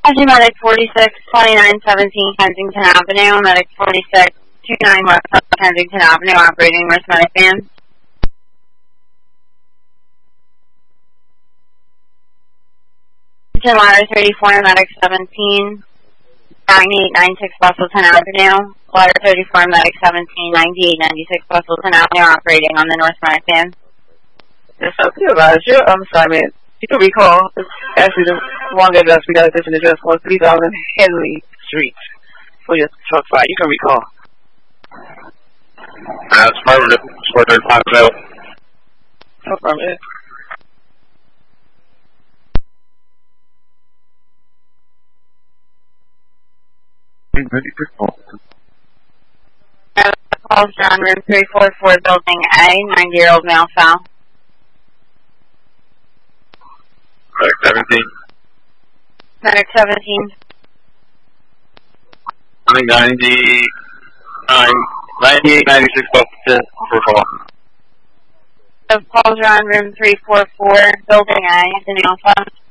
Medic 46-2917 Kensington Avenue, Medic 46-29 West Kensington Avenue, operating Nurse Medic van. Ladder 34, Medic 17, 9896 Bustleton Avenue, Ladder 34, Medic 17, 9896 Bustleton Avenue, operating on the North Medic van. Yes, I feel about it. I'm sorry, man. You can recall, it's actually the wrong address. We got a different address, 3000 Henley Street for your truck fire. You can recall. That's affirmative. 4350. Affirmative. Calls John, room 344, building A, 90-year-old male foul. Medic 17. Medic 17. 9896 Bustleton for call. Calls John, room 344, building A, the male foul.